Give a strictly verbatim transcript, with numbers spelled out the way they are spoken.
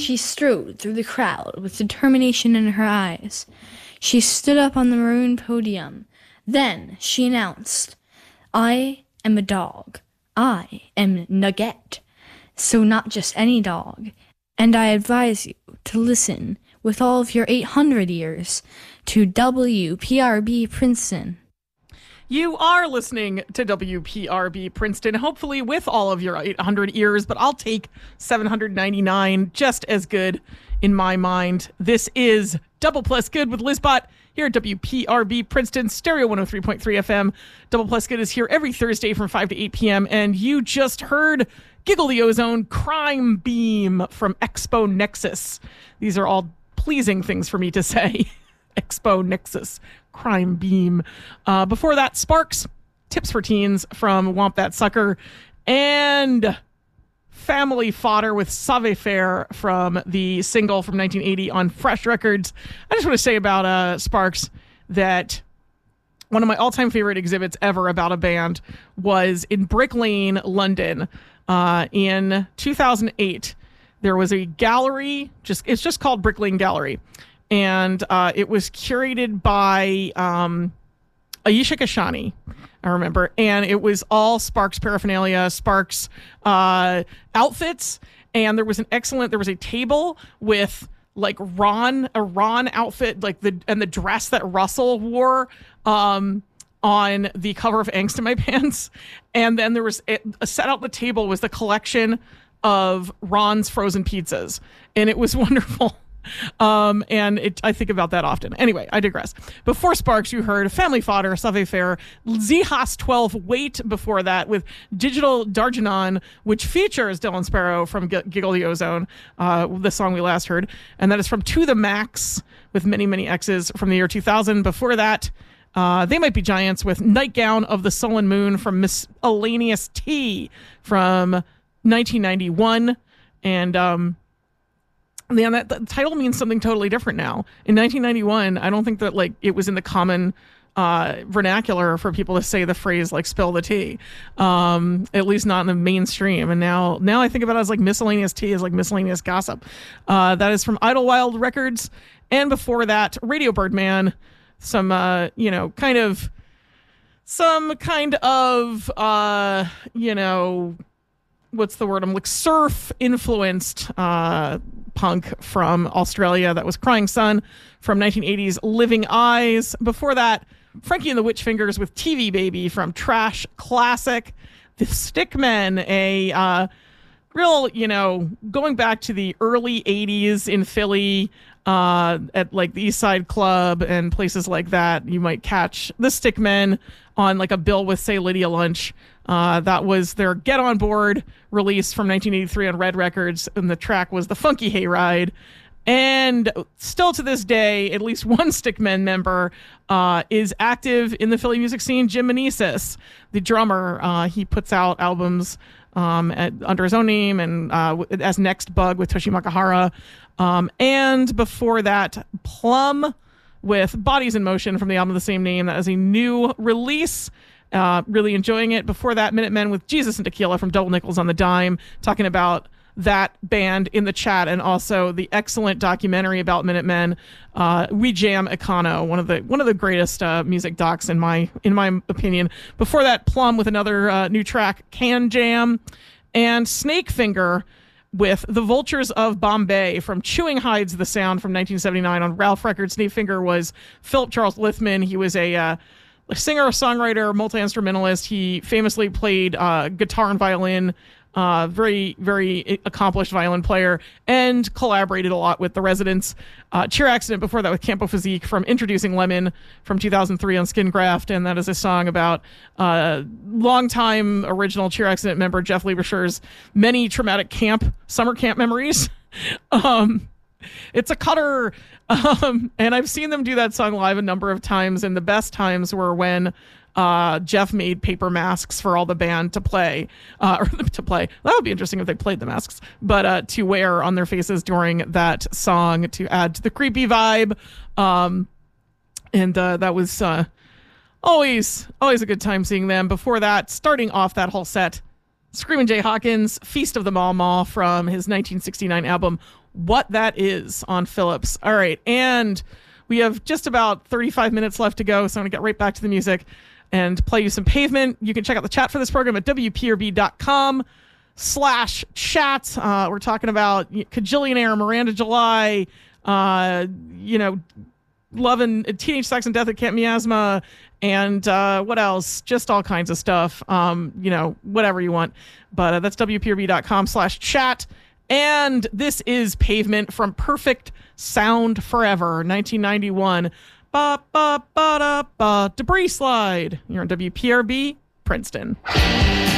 she strode through the crowd with determination in her eyes. She stood up on the maroon podium. Then she announced, "I am a dog. I am Nugget. So not just any dog. And I advise you to listen with all of your eight hundred ears to W P R B Princeton." You are listening to W P R B Princeton, hopefully with all of your eight hundred ears, but I'll take seven hundred ninety-nine, just as good in my mind. This is Double Plus Good with Lizbot here at W P R B Princeton, Stereo one oh three point three F M. Double Plus Good is here every Thursday from five to eight p.m., and you just heard Giggle the Ozone, Crime Beam from Expo Nexus. These are all pleasing things for me to say. Expo Nexus, Crime Beam. Uh, before that, Sparks, Tips for Teens from Womp That Sucker, and Family Fodder with Save Faire from the single from nineteen eighty on Fresh Records. I just want to say about uh, Sparks that one of my all-time favorite exhibits ever about a band was in Brick Lane, London, uh, in two thousand eight. There was a gallery, just it's just called Brick Lane Gallery, and uh, it was curated by um, Ayesha Kashani, I remember, and it was all Sparks paraphernalia, Sparks uh, outfits, and there was an excellent, there was a table with like Ron, a Ron outfit, like the and the dress that Russell wore um, on the cover of Angst in My Pants, and then there was a, a set out the table was the collection of Ron's frozen pizzas, and it was wonderful. Um, and it, I think about that often. Anyway, I digress. Before Sparks, you heard Family Fodder, Save Faire, Zehas twelve, Wait before that with Digital Darjanon, which features Dylan Sparrow from G- Giggle the Ozone, uh, the song we last heard. And that is from To the Max with Many, Many X's from the year two thousand. Before that, uh, They Might Be Giants with Nightgown of the Sullen Moon from Miscellaneous T from nineteen ninety-one. And, um, Yeah, that the title means something totally different now. In nineteen ninety-one, I don't think that like it was in the common uh, vernacular for people to say the phrase like "spill the tea," um, at least not in the mainstream. And now, now I think about it as like miscellaneous tea is like miscellaneous gossip. Uh, that is from Idlewild Records, and before that, Radio Birdman. Some uh, you know, kind of, some kind of uh, you know. What's the word? I'm like surf influenced uh, punk from Australia. That was Crying Sun from nineteen eighties, Living Eyes. Before that, Frankie and the Witch Fingers with T V Baby from Trash Classic. The Stickmen, a uh, real, you know, going back to the early eighties in Philly uh, at like the East Side Club and places like that. You might catch the Stickmen on like a bill with, say, Lydia Lunch. Uh, that was their Get On Board release from nineteen eighty-three on Red Records, and the track was The Funky Hayride. And still to this day, at least one Stickmen member uh, is active in the Philly music scene, Jim Meneses, the drummer. Uh, he puts out albums um, at, under his own name and uh, as Next Bug with Toshi Makahara. Um, and before that, Plum with Bodies in Motion from the album of the same name. That is a new release. Uh, really enjoying it. Before that, Minutemen with Jesus and Tequila from Double Nickels on the Dime, talking about that band in the chat, and also the excellent documentary about Minutemen, uh, We Jam Econo, one of the one of the greatest uh, music docs in my in my opinion. Before that, Plum with another uh, new track, Can Jam, and Snakefinger with The Vultures of Bombay from Chewing Hides the Sound from nineteen seventy-nine on Ralph Records. Snakefinger was Philip Charles Lithman. He was a uh, a singer, songwriter, multi-instrumentalist. He famously played uh, guitar and violin, uh, very, very accomplished violin player, and collaborated a lot with the Residents. Uh, Cheer Accident before that with Campo Physique from Introducing Lemon from two thousand three on Skin Graft, and that is a song about uh, longtime original Cheer Accident member Jeff Lieberscher's many traumatic camp, summer camp memories. um, It's a cutter, um, and I've seen them do that song live a number of times, and the best times were when uh, Jeff made paper masks for all the band to play, uh, or to play. That would be interesting if they played the masks, but uh, to wear on their faces during that song to add to the creepy vibe. Um, and uh, that was uh, always, always a good time seeing them. Before that, starting off that whole set, Screamin' Jay Hawkins, Feast of the Mau Mau from his nineteen sixty-nine album what that is on Philips. All right. And we have just about thirty-five minutes left to go, so I'm going to get right back to the music and play you some Pavement. You can check out the chat for this program at W P R B dot com slash chat. Uh, we're talking about Kajillionaire, Miranda July, uh, you know, Love and Teenage Sex and Death at Camp Miasma, and uh, what else? Just all kinds of stuff. Um, you know, whatever you want. But uh, that's W P R B dot com slash chat. And this is Pavement from Perfect Sound Forever, nineteen ninety-one. Ba, ba, ba, da, ba. Debris Slide. You're on W P R B, Princeton.